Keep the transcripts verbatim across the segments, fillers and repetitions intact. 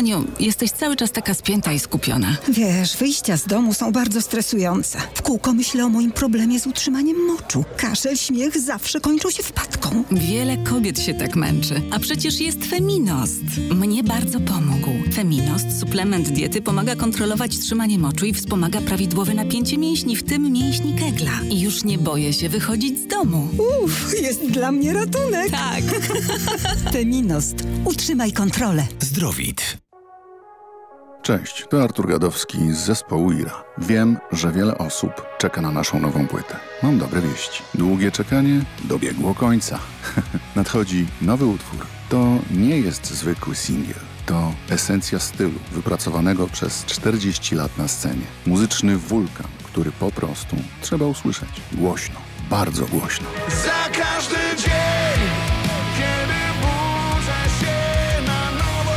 Aniu, jesteś cały czas taka spięta i skupiona. Wiesz, wyjścia z domu są bardzo stresujące. W kółko myślę o moim problemie z utrzymaniem moczu. Kaszel, śmiech zawsze kończą się wpadką. Wiele kobiet się tak męczy, a przecież jest Feminost. Mnie bardzo pomógł. Feminost, suplement diety, pomaga kontrolować trzymanie moczu i wspomaga prawidłowe napięcie mięśni, w tym mięśni kegla. I już nie boję się wychodzić z domu. Uff, jest dla mnie ratunek. Tak. Feminost. Utrzymaj kontrolę. Zdrowit. Cześć, to Artur Gadowski z zespołu Ira. Wiem, że wiele osób czeka na naszą nową płytę. Mam dobre wieści. Długie czekanie dobiegło końca. Nadchodzi nowy utwór. To nie jest zwykły singiel. To esencja stylu wypracowanego przez czterdzieści lat na scenie. Muzyczny wulkan, który po prostu trzeba usłyszeć. Głośno, bardzo głośno. Za każdy dzień, kiedy budzę się na nowo.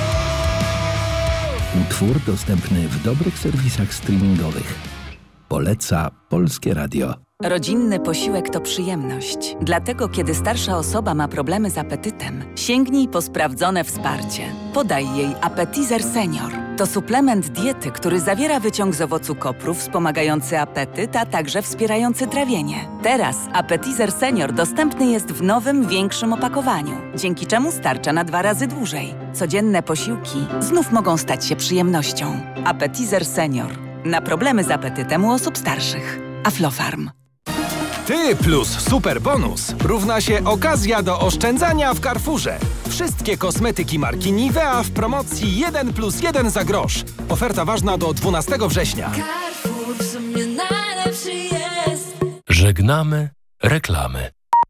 Utwór dostępny w dobrych serwisach streamingowych. Poleca Polskie Radio. Rodzinny posiłek to przyjemność. Dlatego, kiedy starsza osoba ma problemy z apetytem, sięgnij po sprawdzone wsparcie. Podaj jej Appetizer Senior. To suplement diety, który zawiera wyciąg z owocu kopru wspomagający apetyt, a także wspierający trawienie. Teraz Appetizer Senior dostępny jest w nowym, większym opakowaniu, dzięki czemu starcza na dwa razy dłużej. Codzienne posiłki znów mogą stać się przyjemnością. Appetizer Senior. Na problemy z apetytem u osób starszych. Aflofarm. Ty plus super bonus równa się okazja do oszczędzania w Carrefourze. Wszystkie kosmetyki marki Nivea w promocji jeden plus jeden za grosz. Oferta ważna do dwunastego września. Carrefour w sumie najlepszy jest. Żegnamy reklamy.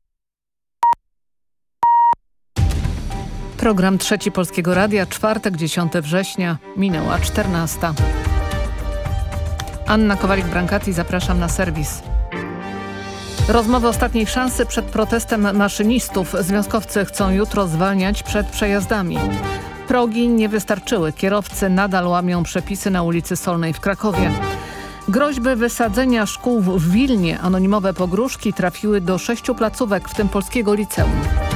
Program Trzeci Polskiego Radia, czwartek, dziesiątego września, minęła czternasta. Anna Kowalik-Brankati, zapraszam na serwis. Rozmowy ostatniej szansy przed protestem maszynistów. Związkowcy chcą jutro zwalniać przed przejazdami. Progi nie wystarczyły. Kierowcy nadal łamią przepisy na ulicy Solnej w Krakowie. Groźby wysadzenia szkół w Wilnie. Anonimowe pogróżki trafiły do sześciu placówek, w tym Polskiego Liceum.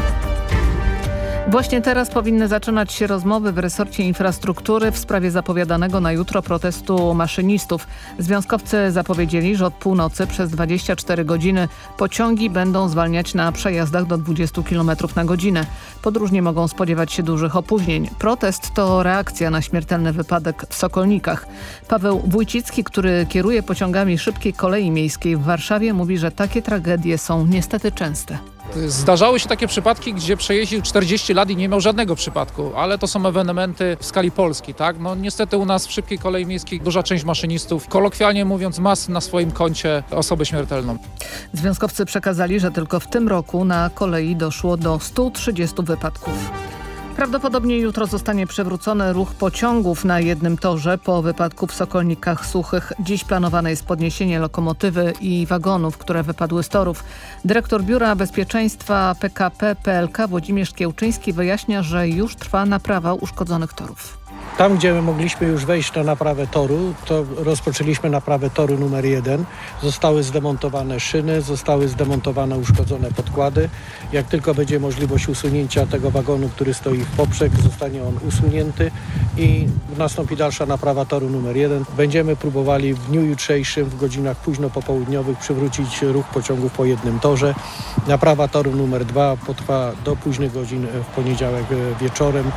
Właśnie teraz powinny zaczynać się rozmowy w resorcie infrastruktury w sprawie zapowiadanego na jutro protestu maszynistów. Związkowcy zapowiedzieli, że od północy przez dwadzieścia cztery godziny pociągi będą zwalniać na przejazdach do dwudziestu kilometrów na godzinę. Podróżni mogą spodziewać się dużych opóźnień. Protest to reakcja na śmiertelny wypadek w Sokolnikach. Paweł Wójcicki, który kieruje pociągami szybkiej kolei miejskiej w Warszawie, mówi, że takie tragedie są niestety częste. Zdarzały się takie przypadki, gdzie przejeździł czterdzieści lat i nie miał żadnego przypadku, ale to są ewenementy w skali Polski, tak? No niestety u nas w szybkiej kolei miejskiej duża część maszynistów, kolokwialnie mówiąc, ma na swoim koncie osobę śmiertelną. Związkowcy przekazali, że tylko w tym roku na kolei doszło do stu trzydziestu wypadków. Prawdopodobnie jutro zostanie przywrócony ruch pociągów na jednym torze po wypadku w Sokolnikach Suchych. Dziś planowane jest podniesienie lokomotywy i wagonów, które wypadły z torów. Dyrektor Biura Bezpieczeństwa P K P P L K Włodzimierz Kiełczyński wyjaśnia, że już trwa naprawa uszkodzonych torów. Tam, gdzie my mogliśmy już wejść na naprawę toru, to rozpoczęliśmy naprawę toru numer jeden. Zostały zdemontowane szyny, zostały zdemontowane uszkodzone podkłady. Jak tylko będzie możliwość usunięcia tego wagonu, który stoi w poprzek, zostanie on usunięty i nastąpi dalsza naprawa toru numer jeden. Będziemy próbowali w dniu jutrzejszym, w godzinach późno popołudniowych przywrócić ruch pociągów po jednym torze. Naprawa toru numer dwa potrwa do późnych godzin w poniedziałek wieczorem.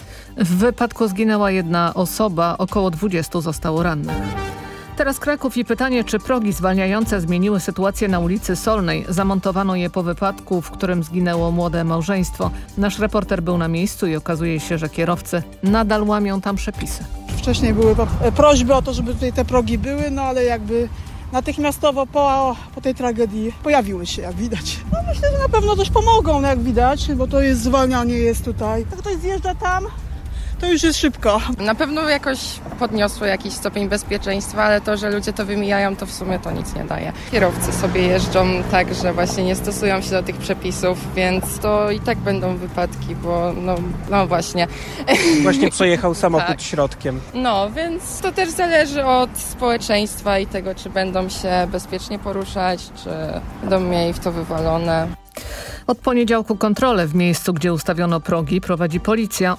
W wypadku zginęła jedna osoba, około dwudziestu zostało rannych. Teraz Kraków i pytanie, czy progi zwalniające zmieniły sytuację na ulicy Solnej. Zamontowano je po wypadku, w którym zginęło młode małżeństwo. Nasz reporter był na miejscu i okazuje się, że kierowcy nadal łamią tam przepisy. Wcześniej były prośby o to, żeby tutaj te progi były, no ale jakby natychmiastowo po, po tej tragedii pojawiły się, jak widać. No myślę, że na pewno coś pomogą, jak widać, bo to jest zwalnianie jest tutaj. Jak ktoś zjeżdża tam, to już jest szybko. Na pewno jakoś podniosło jakiś stopień bezpieczeństwa, ale to, że ludzie to wymijają, to w sumie to nic nie daje. Kierowcy sobie jeżdżą tak, że właśnie nie stosują się do tych przepisów, więc to i tak będą wypadki, bo no, no właśnie. Właśnie przejechał samochód tak. środkiem. No, więc to też zależy od społeczeństwa i tego, czy będą się bezpiecznie poruszać, czy będą mieli w to wywalone. Od poniedziałku kontrolę w miejscu, gdzie ustawiono progi, prowadzi policja.